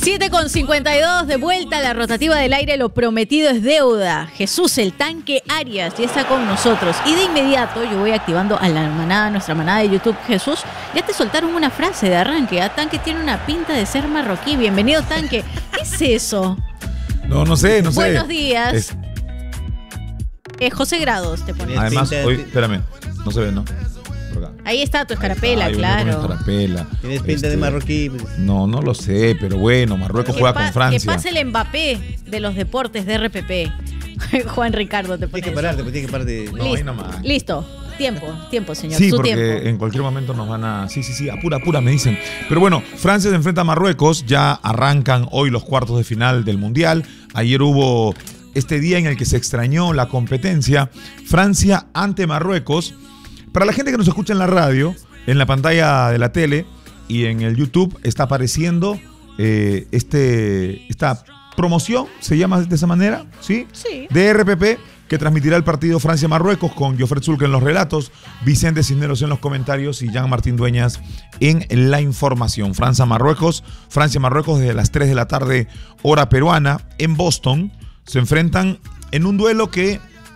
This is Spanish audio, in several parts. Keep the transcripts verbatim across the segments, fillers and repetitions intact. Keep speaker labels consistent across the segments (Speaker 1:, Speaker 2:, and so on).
Speaker 1: siete con cincuenta y dos, de vuelta a la rotativa del aire, lo prometido es deuda. Jesús, el tanque Arias, ya está con nosotros. Y de inmediato yo voy activando a la manada, nuestra manada de YouTube. Jesús, ya te soltaron una frase de arranque. ¿Ah? Tanque tiene una pinta de ser marroquí. Bienvenido, Tanque. ¿Qué es eso?
Speaker 2: No, no sé, no sé.
Speaker 1: Buenos días.
Speaker 2: Es...
Speaker 1: Eh, José Grados te pone.
Speaker 2: Además, hoy, espérame, no se ve, ¿no?
Speaker 1: Ahí está tu escarapela,
Speaker 2: Ay,
Speaker 1: claro.
Speaker 2: Escarapela.
Speaker 3: Tienes pinta este, de marroquí. Pues.
Speaker 2: No, no lo sé, pero bueno, Marruecos juega con Francia.
Speaker 1: Que pase el Mbappé de los deportes de R P P. Juan Ricardo te pone.
Speaker 3: Tienes que pararte, pues tienes que pararte.
Speaker 1: No, listo, ahí nomás. Listo. Tiempo, tiempo, señor.
Speaker 2: Sí,
Speaker 1: Su
Speaker 2: porque
Speaker 1: tiempo.
Speaker 2: En cualquier momento nos van a... Sí, sí, sí, apura, apura, me dicen. Pero bueno, Francia se enfrenta a Marruecos. Ya arrancan hoy los cuartos de final del Mundial. Ayer hubo este día en el que se extrañó la competencia. Francia ante Marruecos. Para la gente que nos escucha en la radio, en la pantalla de la tele y en el YouTube está apareciendo eh, este, esta promoción, se llama de esa manera, ¿sí?
Speaker 1: Sí.
Speaker 2: De R P P, que transmitirá el partido Francia-Marruecos con Jofret Zulca en los relatos, Vicente Cisneros en los comentarios y Jean Martín Dueñas en la información. Francia-Marruecos, Francia-Marruecos desde las tres de la tarde, hora peruana, en Boston. Se enfrentan en un duelo que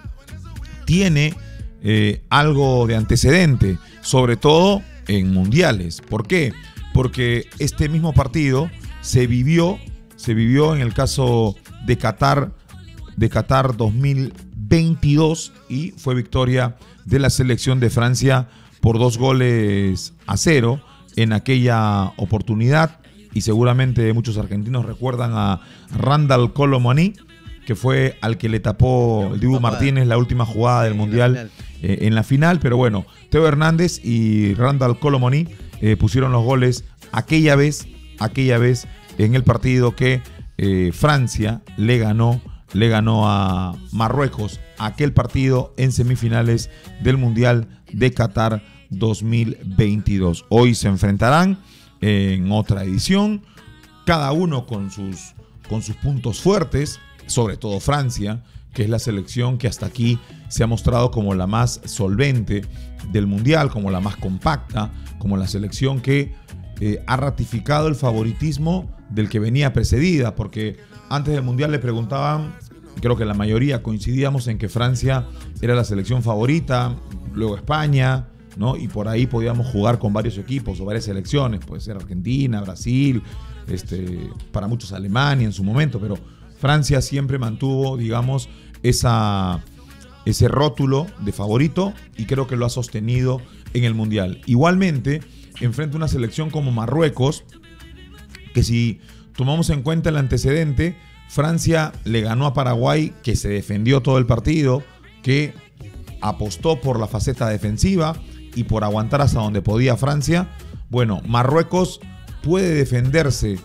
Speaker 2: tiene eh, algo de antecedente, sobre todo en mundiales. ¿Por qué? Porque este mismo partido se vivió, se vivió en el caso de Qatar, de Qatar dos mil veintidós y fue victoria de la selección de Francia por dos goles a cero en aquella oportunidad. Y seguramente muchos argentinos recuerdan a Randall Kolo Muani, que fue al que le tapó el Dibu Martínez la última jugada del Mundial eh, en la final. Pero bueno, Teo Hernández y Randall Kolo Muani eh, pusieron los goles aquella vez, aquella vez en el partido que eh, Francia le ganó, le ganó a Marruecos, aquel partido en semifinales del Mundial de Qatar dos mil veintidós. Hoy se enfrentarán en otra edición, cada uno con sus, con sus puntos fuertes, sobre todo Francia, que es la selección que hasta aquí se ha mostrado como la más solvente del Mundial, como la más compacta, como la selección que eh, ha ratificado el favoritismo del que venía precedida, porque antes del Mundial le preguntaban, creo que la mayoría coincidíamos en que Francia era la selección favorita, luego España, ¿no? Y por ahí podíamos jugar con varios equipos o varias selecciones, puede ser Argentina, Brasil, este, para muchos Alemania en su momento, pero Francia siempre mantuvo, digamos, esa, ese rótulo de favorito y creo que lo ha sostenido en el Mundial. Igualmente, enfrenta una selección como Marruecos, que si tomamos en cuenta el antecedente, Francia le ganó a Paraguay, que se defendió todo el partido, que apostó por la faceta defensiva y por aguantar hasta donde podía Francia. Bueno, Marruecos puede defenderse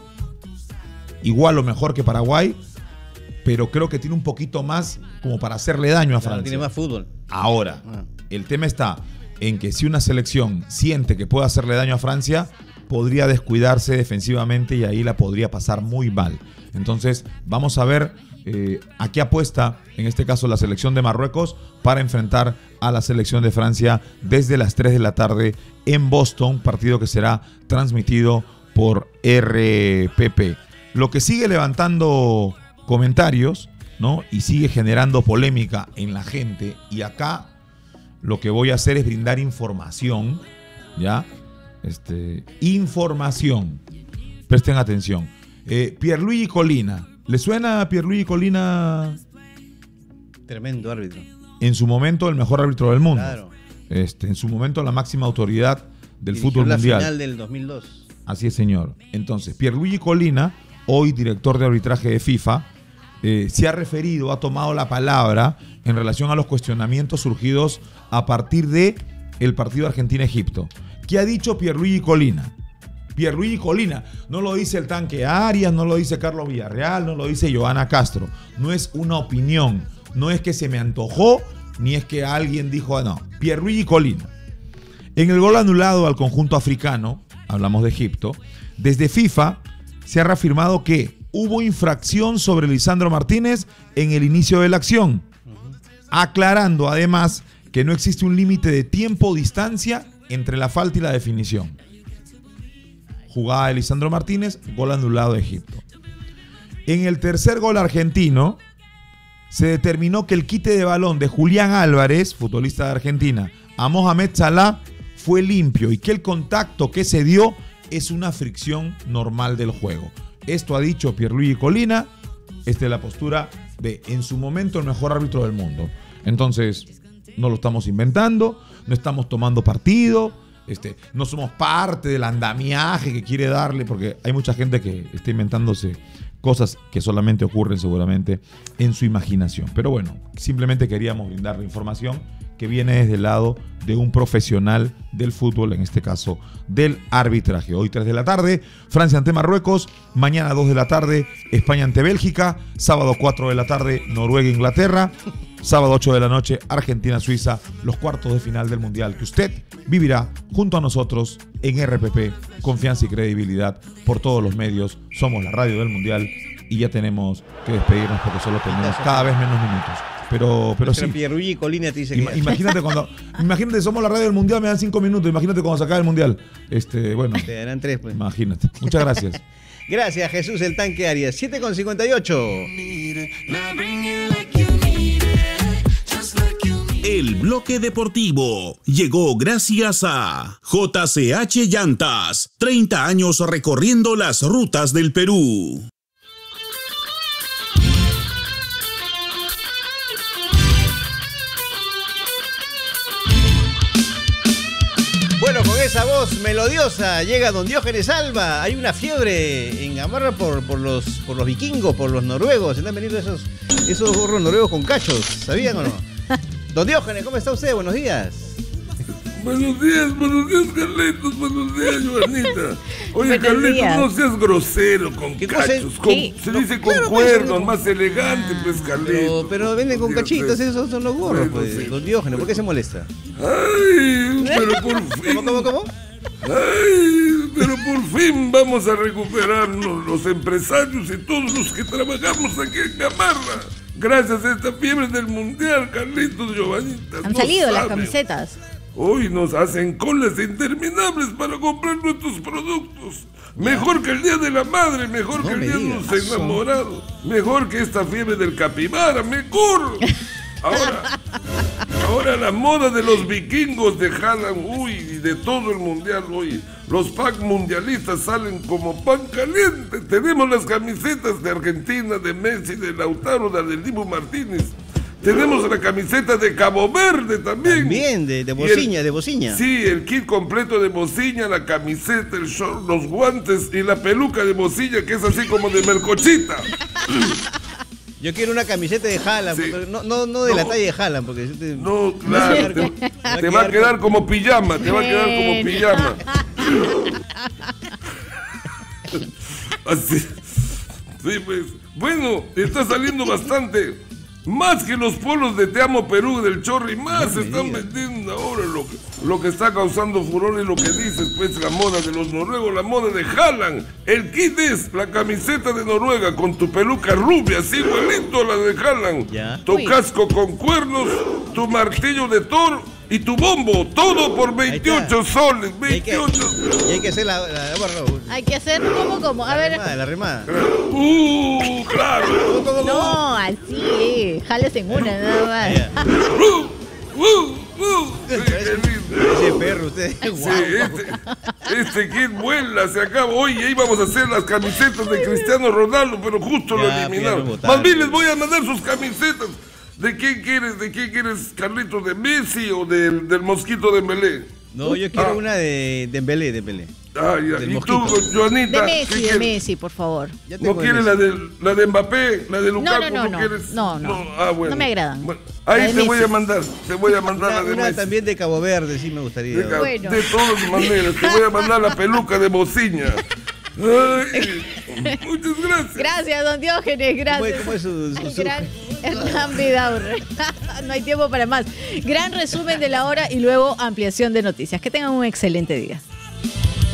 Speaker 2: igual o mejor que Paraguay, pero creo que tiene un poquito más como para hacerle daño a Francia.
Speaker 3: Claro, tiene más fútbol.
Speaker 2: Ahora,
Speaker 3: ah.
Speaker 2: el tema está en que si una selección siente que puede hacerle daño a Francia, podría descuidarse defensivamente y ahí la podría pasar muy mal. Entonces, vamos a ver eh, a qué apuesta, en este caso la selección de Marruecos, para enfrentar a la selección de Francia desde las tres de la tarde en Boston, partido que será transmitido por R P P. Lo que sigue levantando comentarios, ¿no? Y sigue generando polémica en la gente, y acá lo que voy a hacer es brindar información, ¿ya? Este, información. Presten atención. Eh, Pierluigi Collina. ¿Le suena a Pierluigi Collina?
Speaker 3: Tremendo árbitro.
Speaker 2: En su momento el mejor árbitro del mundo.
Speaker 3: Claro.
Speaker 2: Este, en su momento la máxima autoridad del
Speaker 3: Dirigió
Speaker 2: fútbol
Speaker 3: la
Speaker 2: mundial.
Speaker 3: final del dos mil dos.
Speaker 2: Así es, señor. Entonces, Pierluigi Collina, hoy director de arbitraje de FIFA, eh, se ha referido, ha tomado la palabra en relación a los cuestionamientos surgidos a partir de el partido Argentina-Egipto. ¿Qué ha dicho Pierluigi Collina? Pierluigi Collina, no lo dice el tanque Arias, no lo dice Carlos Villarreal, no lo dice Johanna Castro. No es una opinión, no es que se me antojó, ni es que alguien dijo, ah, no. Pierluigi Collina. En el gol anulado al conjunto africano, hablamos de Egipto, desde FIFA se ha reafirmado que hubo infracción sobre Lisandro Martínez en el inicio de la acción, aclarando además que no existe un límite de tiempo o distancia entre la falta y la definición. Jugada de Lisandro Martínez, gol anulado de Egipto. En el tercer gol argentino se determinó que el quite de balón de Julián Álvarez, futbolista de Argentina, a Mohamed Salah fue limpio y que el contacto que se dio es una fricción normal del juego. Esto ha dicho Pierluigi Collina. Esta es la postura de, en su momento, el mejor árbitro del mundo. Entonces, no lo estamos inventando, no estamos tomando partido, este, no somos parte del andamiaje que quiere darle, porque hay mucha gente que está inventándose cosas que solamente ocurren seguramente en su imaginación. Pero bueno, simplemente queríamos brindar la información que viene desde el lado de un profesional del fútbol, en este caso del arbitraje. Hoy tres de la tarde, Francia ante Marruecos, mañana dos de la tarde, España ante Bélgica, sábado cuatro de la tarde, Noruega-Inglaterra, sábado ocho de la noche, Argentina-Suiza, los cuartos de final del Mundial que usted vivirá junto a nosotros en R P P, confianza y credibilidad por todos los medios. Somos la radio del Mundial y ya tenemos que despedirnos porque solo tenemos cada vez menos minutos. Pero, pero sí.
Speaker 3: Pierluigi Collina te dice
Speaker 2: Ima,
Speaker 3: que...
Speaker 2: Imagínate cuando, imagínate, somos la radio del Mundial, me dan cinco minutos. Imagínate cuando se acabe el Mundial. Este, bueno.
Speaker 3: Te darán tres, pues.
Speaker 2: Imagínate. Muchas gracias.
Speaker 3: Gracias, Jesús el Tanque Arias. siete con cincuenta y ocho.
Speaker 4: El bloque deportivo llegó gracias a J C H Llantas. treinta años recorriendo las rutas del Perú.
Speaker 3: Bueno, con esa voz melodiosa llega don Diógenes Alba. Hay una fiebre en Gamarra por, por, los, por los vikingos, por los noruegos. Están veniendo esos, esos burros noruegos con cachos. ¿Sabían o no? Don Diógenes, ¿cómo está usted? Buenos días.
Speaker 5: Buenos días, buenos días, Carlitos. Buenos días, Joanita. Oye,
Speaker 1: Buenos
Speaker 5: Carlitos,
Speaker 1: días.
Speaker 5: no seas grosero con
Speaker 3: ¿Qué cosa es?
Speaker 5: cachos. Con,
Speaker 1: ¿Qué?
Speaker 5: se
Speaker 3: No,
Speaker 5: dice con
Speaker 3: claro, pues,
Speaker 5: cuernos,
Speaker 3: con-
Speaker 5: más elegante, pues, Carlitos.
Speaker 3: Pero, pero venden con
Speaker 5: Dios,
Speaker 3: cachitos,
Speaker 5: pues.
Speaker 3: esos son los gorros,
Speaker 5: Bueno,
Speaker 3: pues.
Speaker 5: sí.
Speaker 3: Don Diógenes, ¿por qué se molesta?
Speaker 5: Ay, pero por fin.
Speaker 3: ¿Cómo, cómo, cómo?
Speaker 5: Ay, pero por fin vamos a recuperarnos los empresarios y todos los que trabajamos aquí en Gamarra. Gracias a esta fiebre del mundial, Carlitos, Giovanita.
Speaker 1: Han
Speaker 5: no
Speaker 1: salido las
Speaker 5: saben.
Speaker 1: camisetas.
Speaker 5: Hoy nos hacen colas interminables para comprar nuestros productos. Mejor que el Día de la Madre, mejor
Speaker 3: No
Speaker 5: que el
Speaker 3: me
Speaker 5: Día
Speaker 3: digas.
Speaker 5: de los Enamorados, mejor que esta fiebre del capibara, mejor. Ahora, ahora la moda de los vikingos de Haaland, uy, y de todo el mundial, uy. Los packs mundialistas salen como pan caliente. Tenemos las camisetas de Argentina, de Messi, de Lautaro, de Dibu Martínez. Tenemos la camiseta de Cabo Verde también.
Speaker 3: También, de, de
Speaker 5: Y el-
Speaker 3: bociña, de bociña.
Speaker 5: Sí, el kit completo de bocilla, la camiseta, el short, los guantes y la peluca de bocilla, que es así como de melcochita.
Speaker 3: Yo quiero una camiseta de Haaland,
Speaker 5: Sí.
Speaker 3: pero no, no, no de la
Speaker 5: No.
Speaker 3: talla de Haaland, porque... si te-
Speaker 5: No, claro, te, te va a quedar como pijama, te va a quedar como
Speaker 1: Bueno.
Speaker 5: pijama. Así. Sí, pues. Bueno, está saliendo bastante. Más que los polos de Te Amo Perú del Chorri, más
Speaker 3: No me
Speaker 5: están
Speaker 3: digas.
Speaker 5: vendiendo ahora lo que, lo que está causando furor y lo que dices, pues la moda de los noruegos, la moda de Haaland. El kit es la camiseta de Noruega con tu peluca rubia, así igualito a la de Haaland.
Speaker 3: Ya.
Speaker 5: Tu
Speaker 1: Uy.
Speaker 5: casco con cuernos, tu martillo de Thor y tu bombo, todo por veintiocho soles,
Speaker 3: Y hay que,
Speaker 5: veintiocho.
Speaker 3: y hay que hacer la... la, bueno,
Speaker 1: Hay que hacer como, como. A
Speaker 3: la
Speaker 1: ver.
Speaker 3: remada, la remada.
Speaker 5: Uh, claro.
Speaker 3: ¿Cómo, cómo, cómo?
Speaker 1: No, así, eh. Jales en una, nada más.
Speaker 3: Ya.
Speaker 5: Uh, uh, uh. Sí, qué lindo.
Speaker 3: Ese perro, usted.
Speaker 5: Sí,
Speaker 3: Guau.
Speaker 5: este, este kit vuela, se acaba. Oye, ahí vamos a hacer las camisetas de Cristiano Ronaldo, pero justo lo
Speaker 3: Ya,
Speaker 5: eliminaron.
Speaker 3: ya lo botaron.
Speaker 5: Más bien les voy a mandar sus camisetas. ¿De quién quieres? ¿De quién quieres, Carlitos? ¿De Messi o del, del Mosquito de Melé?
Speaker 3: No, yo quiero
Speaker 5: Ah.
Speaker 3: una de Dembélé, Dembélé.
Speaker 5: Ah, ya.
Speaker 3: Del
Speaker 5: ¿Y
Speaker 3: Mosquito.
Speaker 5: tú, Joanita?
Speaker 1: De
Speaker 5: qué
Speaker 1: Messi, de
Speaker 5: quieres?
Speaker 1: Messi, por favor.
Speaker 3: Ya
Speaker 5: ¿No
Speaker 3: tengo
Speaker 5: quieres
Speaker 3: ese.
Speaker 5: la de, la de Mbappé? ¿La de Lukaku?
Speaker 1: no, no, no.
Speaker 5: quieres?
Speaker 1: No, no.
Speaker 5: Ah, bueno.
Speaker 1: No me agradan.
Speaker 5: Bueno,
Speaker 1: La
Speaker 5: ahí
Speaker 1: de
Speaker 5: te voy
Speaker 1: Messi.
Speaker 5: a mandar. Te voy a mandar
Speaker 3: Una,
Speaker 5: la de
Speaker 3: una
Speaker 5: Messi.
Speaker 3: también de Cabo Verde, sí me gustaría.
Speaker 5: De, ca-
Speaker 1: Bueno.
Speaker 5: de todas maneras, te voy a mandar la peluca de bociña. Ay, muchas gracias.
Speaker 1: Gracias, don Diógenes,
Speaker 3: ¿Cómo es,
Speaker 1: gracias.
Speaker 3: cómo es su, su- su-
Speaker 1: Gran Hernán Vidaurre. No hay tiempo para más. Gran resumen de la hora y luego ampliación de noticias. Que tengan un excelente día.